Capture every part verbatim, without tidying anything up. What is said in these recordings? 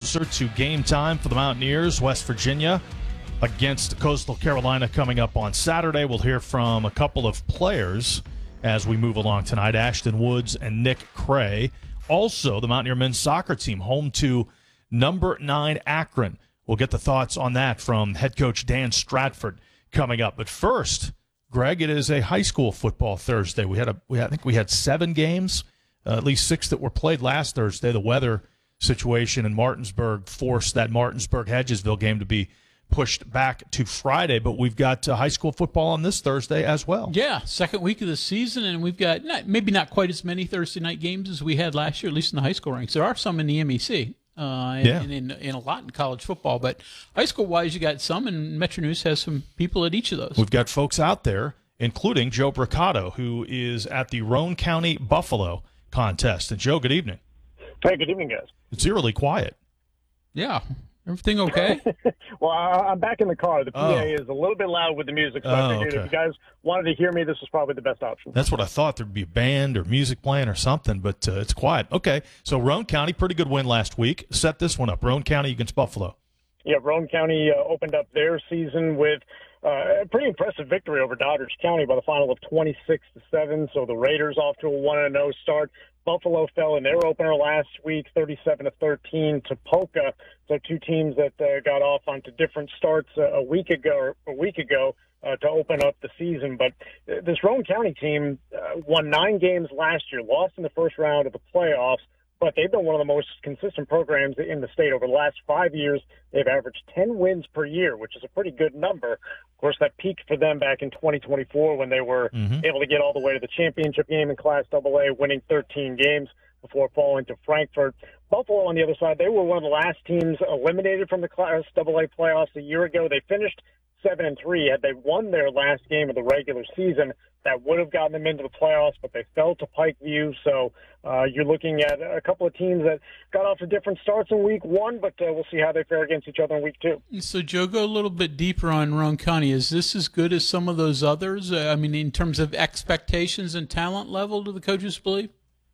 closer to game time for the Mountaineers. West Virginia against Coastal Carolina coming up on Saturday. We'll hear from a couple of players as we move along tonight, Ashton Woods and Nick Cray. Also, the Mountaineer men's soccer team home to number nine Akron. We'll get the thoughts on that from head coach Dan Stratford coming up. But first, Greg, it is a high school football Thursday. We had a, we had, I think we had seven games, uh, at least six that were played last Thursday. The weather situation in Martinsburg forced that Martinsburg-Hedgesville game to be pushed back to Friday, but we've got uh, high school football on this Thursday as well. Yeah, second week of the season, and we've got not, maybe not quite as many Thursday night games as we had last year, at least in the high school ranks. There are some in the M E C, uh, and, yeah. and, in, and a lot in college football, but high school-wise, you got some, and Metro News has some people at each of those. We've got folks out there, including Joe Bricado, who is at the Roane County Buffalo contest. And Joe, good evening. Hey, good evening, guys. It's eerily quiet. Yeah. Everything okay? Well, I, I'm back in the car. The P A oh. is a little bit loud with the music, so oh, I figured okay. if you guys wanted to hear me, this was probably the best option. That's what I thought. There'd be a band or music playing or something, but uh, it's quiet. Okay, so Roane County, pretty good win last week. Set this one up. Roane County against Buffalo. Yeah, Roane County uh, opened up their season with uh, a pretty impressive victory over Doddridge County by the final of twenty-six to seven. So the Raiders off to a one and oh start. Buffalo fell in their opener last week, thirty-seven to thirteen to Polka. So two teams that uh, got off onto different starts uh, a week ago. Or a week ago uh, to open up the season, but uh, this Roane County team uh, won nine games last year, lost in the first round of the playoffs. But they've been one of the most consistent programs in the state. Over the last five years, they've averaged ten wins per year, which is a pretty good number. Of course, that peaked for them back in twenty twenty-four when they were mm-hmm. able to get all the way to the championship game in Class double A, winning thirteen games before falling to Frankfort. Buffalo, on the other side, they were one of the last teams eliminated from the Class double A playoffs a year ago. They finished seven and three. Had they won their last game of the regular season, that would have gotten them into the playoffs, but they fell to Pikeview. So uh, you're looking at a couple of teams that got off to different starts in week one, but uh, we'll see how they fare against each other in week two. So, Joe, go a little bit deeper on Roane County. Is this as good as some of those others? Uh, I mean, in terms of expectations and talent level, do the coaches believe?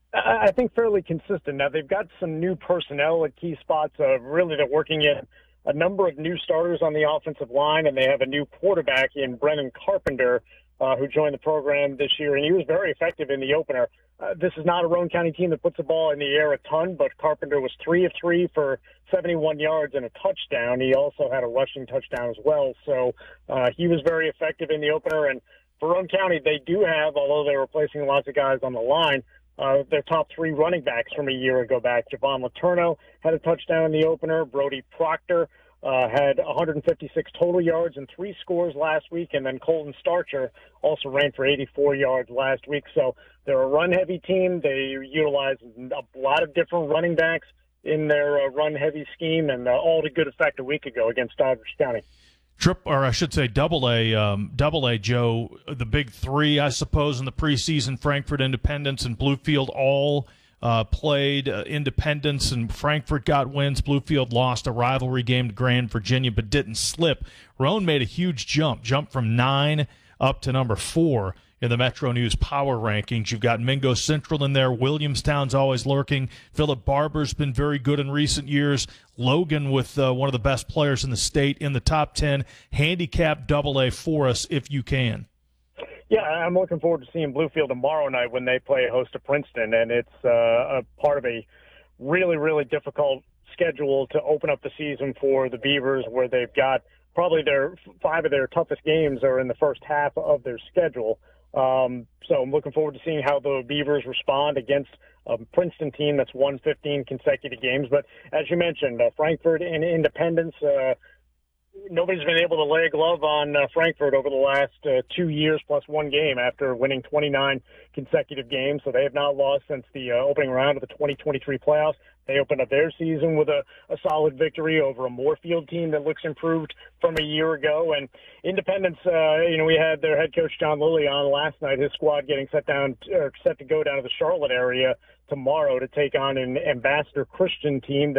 I think fairly consistent. Now, they've got some new personnel at key spots. Uh, really, they're working in a number of new starters on the offensive line, and they have a new quarterback in Brennan Carpenter, uh, who joined the program this year, and he was very effective in the opener. Uh, this is not a Roane County team that puts the ball in the air a ton, but Carpenter was three of three for seventy-one yards and a touchdown. He also had a rushing touchdown as well, so uh, he was very effective in the opener. And for Roane County, they do have, although they're replacing lots of guys on the line, Uh, their top three running backs from a year ago back. Javon Letourneau had a touchdown in the opener. Brody Proctor uh, had one hundred fifty-six total yards and three scores last week. And then Colton Starcher also ran for eighty-four yards last week. So they're a run-heavy team. They utilize a lot of different running backs in their uh, run-heavy scheme, and uh, all to good effect a week ago against Doddridge County. Trip, or I should say double A, um, double A, Joe, the big three, I suppose, in the preseason, Frankfort, Independence, and Bluefield all uh, played. Uh, Independence and Frankfort got wins. Bluefield lost a rivalry game to Grand Virginia but didn't slip. Roane made a huge jump, jumped from nine up to number four in the Metro News Power Rankings. You've got Mingo Central in there. Williamstown's always lurking. Philip Barber's been very good in recent years. Logan with uh, one of the best players in the state in the top ten. Handicap double A for us if you can. Yeah, I'm looking forward to seeing Bluefield tomorrow night when they play host to Princeton, and it's uh, a part of a really, really difficult schedule to open up the season for the Beavers, where they've got probably their five of their toughest games are in the first half of their schedule. Um, so I'm looking forward to seeing how the Beavers respond against a Princeton team that's won fifteen consecutive games. But as you mentioned, uh, Frankfort and Independence, uh, nobody's been able to lay a glove on uh, Frankfort over the last uh, two years plus one game after winning twenty-nine consecutive games. So they have not lost since the uh, opening round of the twenty twenty-three playoffs. They opened up their season with a, a solid victory over a Moorfield team that looks improved from a year ago. And Independence, uh, you know, we had their head coach John Lilly on last night. His squad getting set down, or set to go down to the Charlotte area tomorrow to take on an Ambassador Christian team that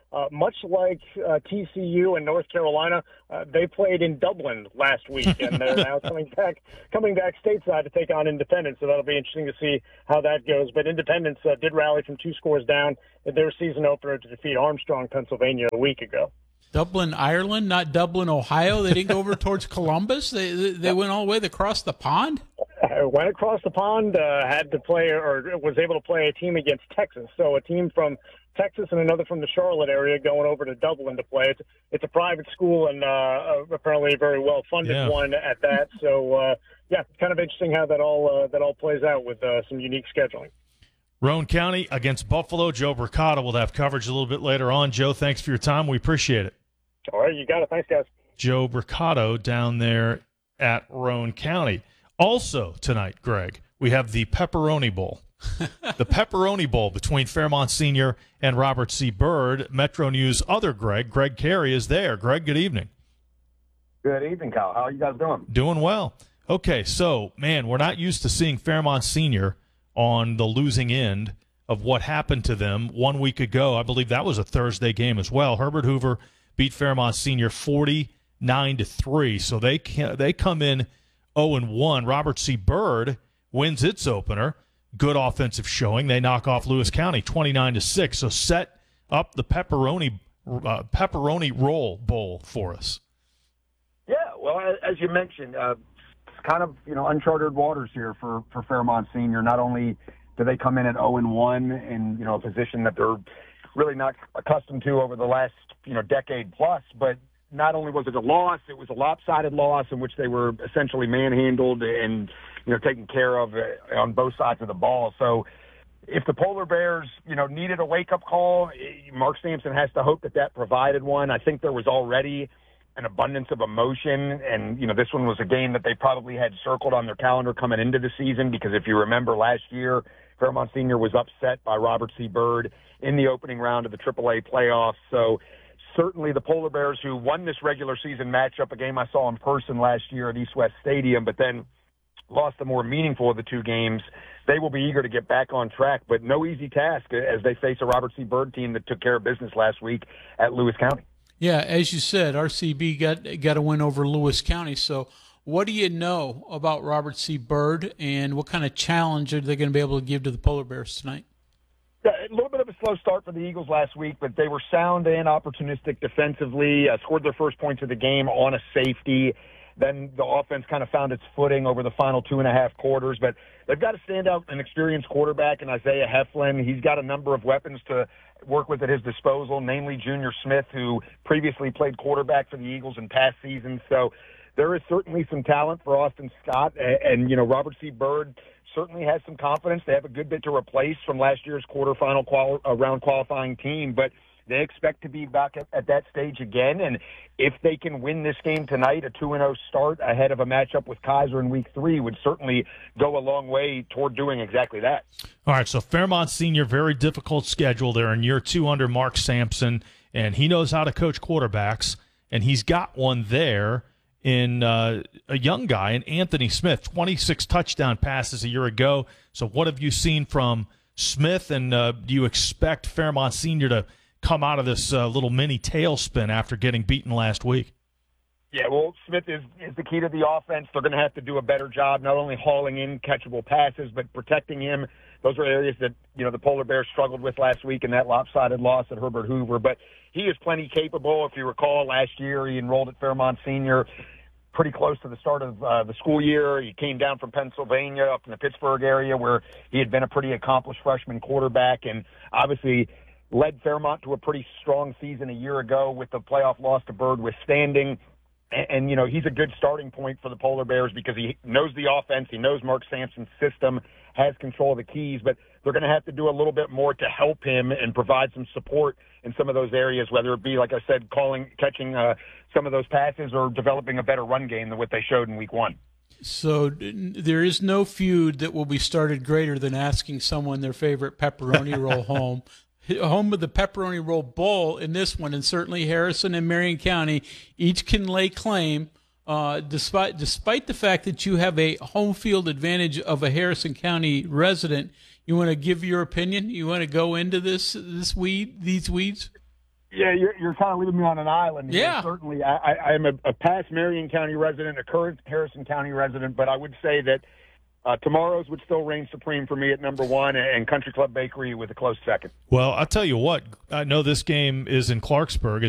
Uh, much like uh, T C U and North Carolina, uh, they played in Dublin last week, and they're now coming back coming back stateside to take on Independence. So that'll be interesting to see how that goes. But Independence uh, did rally from two scores down in their season opener to defeat Armstrong, Pennsylvania, a week ago. Dublin, Ireland, not Dublin, Ohio. They didn't go over towards Columbus. They they, they went all the way across the pond. Uh, went across the pond, uh, had to play or was able to play a team against Texas. So a team from Texas and another from the Charlotte area going over to Dublin to play. It's, it's a private school and uh, apparently a very well-funded yeah. one at that. So, uh, yeah, kind of interesting how that all uh, that all plays out with uh, some unique scheduling. Roane County against Buffalo. Joe Bricata will have coverage a little bit later on. Joe, thanks for your time. We appreciate it. All right, you got it. Thanks, guys. Joe Bricata down there at Roane County. Also tonight, Greg, we have the Pepperoni Bowl. The Pepperoni Bowl between Fairmont Senior and Robert C. Byrd. Metro News' other Greg, Greg Carey, is there. Greg, good evening. Good evening, Kyle. How are you guys doing? Doing well. Okay, so, man, we're not used to seeing Fairmont Senior on the losing end of what happened to them one week ago. I believe that was a Thursday game as well. Herbert Hoover beat Fairmont Senior forty-nine to three, so they can, they come in oh and one. Robert C. Byrd wins its opener. Good offensive showing. They knock off Lewis County twenty-nine to six. So set up the pepperoni uh, pepperoni roll bowl for us. Yeah, well, as you mentioned, uh, it's kind of you know uncharted waters here for, for Fairmont Senior. Not only do they come in at oh and one in you know a position that they're really not accustomed to over the last you know decade plus, but not only was it a loss, it was a lopsided loss in which they were essentially manhandled and, you know, taken care of on both sides of the ball. So if the Polar Bears, you know, needed a wake-up call, Mark Sampson has to hope that that provided one. I think there was already an abundance of emotion, and, you know, this one was a game that they probably had circled on their calendar coming into the season because if you remember last year, Fairmont Senior was upset by Robert C. Byrd in the opening round of the triple A playoffs. So certainly the Polar Bears, who won this regular season matchup, a game I saw in person last year at East West Stadium, but then lost the more meaningful of the two games, they will be eager to get back on track, but no easy task as they face a Robert C. Byrd team that took care of business last week at Lewis County. Yeah, as you said, R C B got got a win over Lewis County. So what do you know about Robert C. Byrd, and what kind of challenge are they going to be able to give to the Polar Bears tonight? Yeah, a little bit of a slow start for the Eagles last week, but they were sound and opportunistic defensively, uh, scored their first points of the game on a safety. Then the offense kind of found its footing over the final two and a half quarters. But they've got a standout and experienced quarterback in Isaiah Heflin. He's got a number of weapons to work with at his disposal, namely Junior Smith, who previously played quarterback for the Eagles in past seasons. So there is certainly some talent for Austin Scott. And, and you know, Robert C. Byrd certainly has some confidence. They have a good bit to replace from last year's quarterfinal quali- uh, round qualifying team, but they expect to be back at, at that stage again. And if they can win this game tonight, a two and oh start ahead of a matchup with Kaiser in week three would certainly go a long way toward doing exactly that. All right, so Fairmont Senior, very difficult schedule. They're in year two under Mark Sampson, and he knows how to coach quarterbacks, and he's got one there in uh, a young guy, in Anthony Smith, twenty-six touchdown passes a year ago. So what have you seen from Smith, and uh, do you expect Fairmont Senior to come out of this uh, little mini tailspin after getting beaten last week? Yeah, well, Smith is, is the key to the offense. They're going to have to do a better job not only hauling in catchable passes, but protecting him. Those are areas that, you know, the Polar Bears struggled with last week in that lopsided loss at Herbert Hoover. But he is plenty capable. If you recall, last year he enrolled at Fairmont Senior pretty close to the start of uh, the school year. He came down from Pennsylvania up in the Pittsburgh area where he had been a pretty accomplished freshman quarterback and obviously led Fairmont to a pretty strong season a year ago with the playoff loss to Byrd withstanding. And, and, you know, he's a good starting point for the Polar Bears because he knows the offense. He knows Mark Sampson's system, has control of the keys, but they're going to have to do a little bit more to help him and provide some support in some of those areas, whether it be, like I said, calling, catching uh, some of those passes or developing a better run game than what they showed in week one. So there is no feud that will be started greater than asking someone their favorite pepperoni roll home. Home of the Pepperoni Roll Bowl in this one, and certainly Harrison and Marion County each can lay claim, uh, despite despite the fact that you have a home field advantage of a Harrison County resident. You want to give your opinion? You want to go into this this weed these weeds? Yeah, you're, you're kind of leaving me on an island. Yeah. Here. Certainly, I, I, I'm a, a past Marion County resident, a current Harrison County resident, but I would say that uh, tomorrow's would still reign supreme for me at number one, and Country Club Bakery with a close second. Well, I'll tell you what. I know this game is in Clarksburg.